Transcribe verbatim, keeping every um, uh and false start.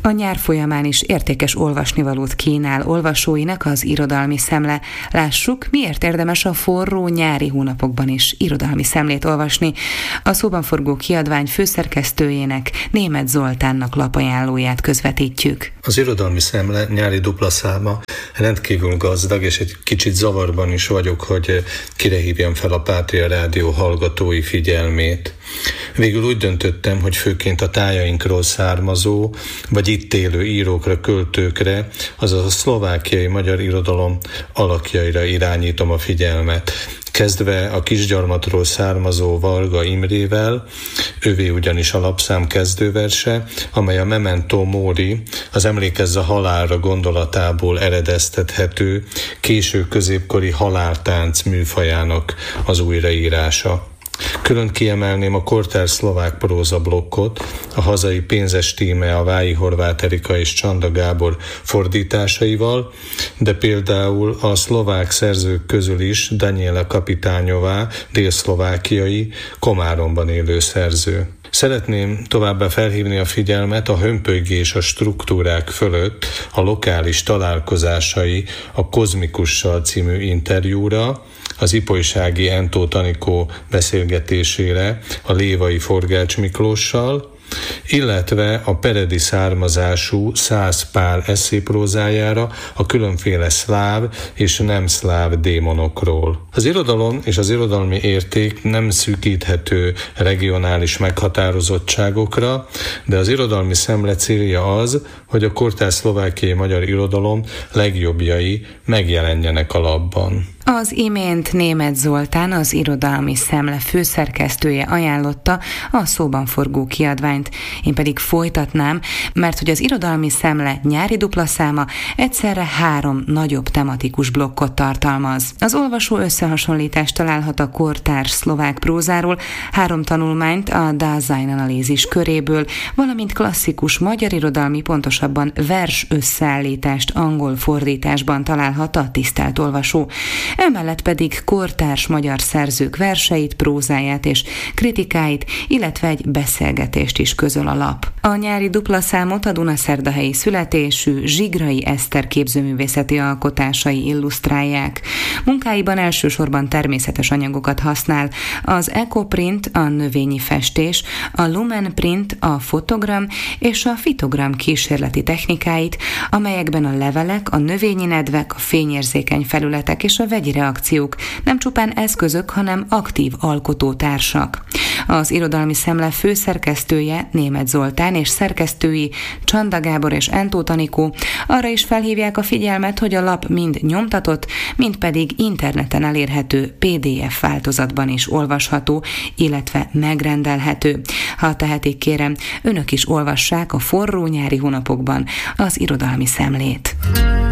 A nyár folyamán is értékes olvasnivalót kínál olvasóinak az Irodalmi Szemle. Lássuk, miért érdemes a forró nyári hónapokban is irodalmi szemlét olvasni. A szóban forgó kiadvány főszerkesztőjének, Németh Zoltánnak lapajánlóját közvetítjük. Az Irodalmi Szemle nyári dupla száma rendkívül gazdag, és egy kicsit zavarban is vagyok, hogy kire hívjam fel a Pátria Rádió hallgatói figyelmét. Végül úgy döntöttem, hogy főként a tájainkról származó, vagy itt élő írókra, költőkre, azaz a szlovákiai magyar irodalom alakjaira irányítom a figyelmet. Kezdve a Kisgyarmatról származó Varga Imrével, ővé ugyanis a lapszám kezdőverse, amely a Memento Mori, az Emlékezz a halálra gondolatából eredeztethető, késő középkori haláltánc műfajának az újraírása. Külön kiemelném a kortárs szlovák próza blokkot, a hazai pénzes tíme a Vályi Horváth Erika és Csanda Gábor fordításaival, de például a szlovák szerzők közül is Daniela Kapitányová, délszlovákiai, Komáromban élő szerző. Szeretném továbbá felhívni a figyelmet a Hömpölygés a struktúrák fölött a lokális találkozásai a Kozmikussal című interjúra, az ipolysági Entó Tanikó beszélgetésére a lévai Forgács Miklóssal, illetve a peredi származású Szász Pál esszéprózájára a különféle szláv és nem szláv démonokról. Az irodalom és az irodalmi érték nem szűkíthető regionális meghatározottságokra, de az Irodalmi Szemle célja az, hogy a kortárs szlovákiai magyar irodalom legjobbjai megjelenjenek a lapban. Az imént Németh Zoltán, az Irodalmi Szemle főszerkesztője ajánlotta a szóban forgó kiadványt. Én pedig folytatnám, mert hogy az Irodalmi Szemle nyári dupla száma egyszerre három nagyobb tematikus blokkot tartalmaz. Az olvasó összehasonlítást találhat a kortárs szlovák prózáról, három tanulmányt a Dasein-analízis köréből, valamint klasszikus magyar irodalmi, pontosabban vers összeállítást angol fordításban találhat a tisztelt olvasó. Emellett pedig kortárs magyar szerzők verseit, prózáját és kritikáit, illetve egy beszélgetést is közöl a lap. A nyári dupla számot a dunaszerdahelyi születésű Zsigrai Eszter képzőművészeti alkotásai illusztrálják. Munkáiban elsősorban természetes anyagokat használ, az Ecoprint a növényi festés, a Lumen Print a fotogram és a fitogram kísérleti technikáit, amelyekben a levelek, a növényi nedvek, a fényérzékeny felületek és a vegyi reakciók nem csupán eszközök, hanem aktív alkotótársak. Az Irodalmi Szemle főszerkesztője, Németh Zoltán és szerkesztői Csanda Gábor és Entó Tanikó arra is felhívják a figyelmet, hogy a lap mind nyomtatott, mind pedig interneten elérhető pé dé ef változatban is olvasható, illetve megrendelhető. Ha tehetik, kérem, önök is olvassák a forró nyári hónapokban az Irodalmi Szemlét.